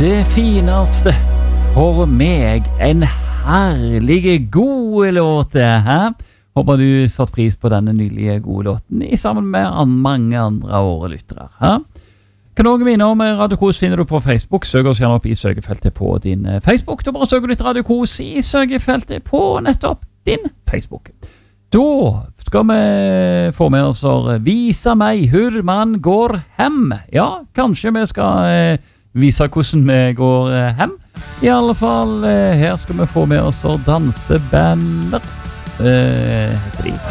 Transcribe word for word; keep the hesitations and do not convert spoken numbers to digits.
Det fineste for meg, en herlig god låt, hæ? Håper du satt pris på denne nylige gode låten i sammen med an mange andre av våre lyttere, hæ? Kan også minne om Radio Kos finner du på Facebook. Søk oss gjerne opp i søkefeltet på din Facebook. Da bare søker du litt Radio Kos i søkefeltet på nettopp din Facebook. Da skal vi få med oss å vise meg hvor man går hjem. Ja, kanskje vi skal eh, vise hvordan vi går eh, hjem. I alle fall, eh, her skal vi få med oss å danse bander. Eh, heter de.